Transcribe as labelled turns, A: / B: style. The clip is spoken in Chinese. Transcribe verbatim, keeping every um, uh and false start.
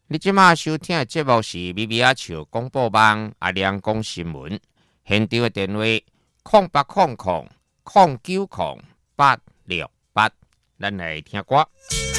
A: 你即马收听的节目是咪咪仔笑广播网阿亮讲新闻，现场的电话空八空空空九空八六八，咱来听歌。